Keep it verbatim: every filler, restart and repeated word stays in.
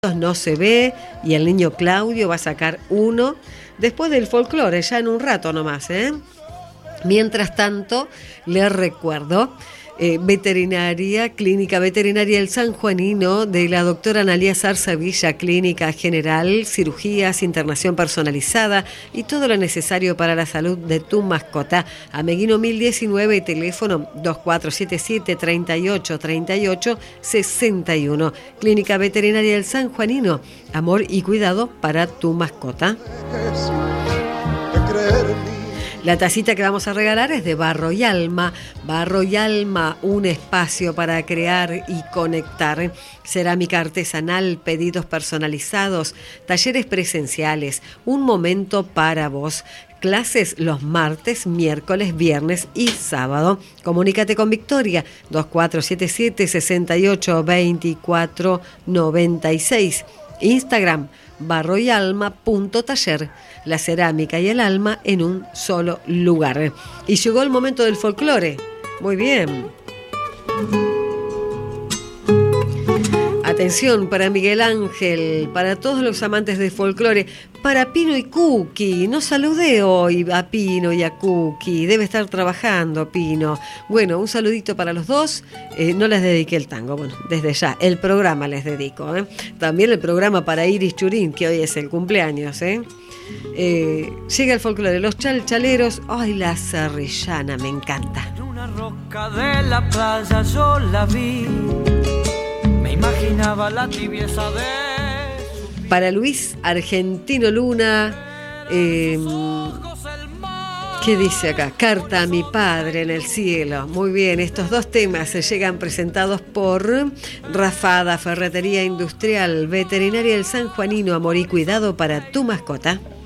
no se ve y el niño Claudio va a sacar uno después del folclore, ya en un rato nomás, ¿eh? Mientras tanto, les recuerdo, eh, veterinaria, clínica veterinaria El San Juanino, de la doctora Analía Zarza Villa, clínica general, cirugías, internación personalizada y todo lo necesario para la salud de tu mascota. Ameguino mil diecinueve y teléfono dos cuatro siete siete, treinta y ocho, treinta y ocho, sesenta y uno. Clínica veterinaria El San Juanino, amor y cuidado para tu mascota. La tacita que vamos a regalar es de Barro y Alma. Barro y Alma, un espacio para crear y conectar. Cerámica artesanal, pedidos personalizados, talleres presenciales, un momento para vos. Clases los martes, miércoles, viernes y sábado. Comunícate con Victoria, dos cuatro siete siete, sesenta y ocho, veinticuatro, noventa y seis. Instagram, barro y alma punto taller. La cerámica y el alma en un solo lugar. Y llegó el momento del folclore. Muy bien. Atención para Miguel Ángel, para todos los amantes del folclore, para Pino y Cookie. No saludé hoy a Pino y a Cookie, debe estar trabajando Pino. Bueno, un saludito para los dos. Eh, no les dediqué el tango, bueno, desde ya, el programa les dedico. ¿eh? También el programa para Iris Churín, que hoy es el cumpleaños. ¿eh? Eh, llega el folclore, los chalchaleros. Ay, la serrillana, me encanta. En una roca de la playa yo la vi. Imaginaba la tibieza de... Para Luis Argentino Luna, eh, ¿qué dice acá? Carta a mi padre en el cielo. Muy bien, estos dos temas se llegan presentados por Rafada, Ferretería Industrial, Veterinaria El San Juanino, amor y cuidado para tu mascota.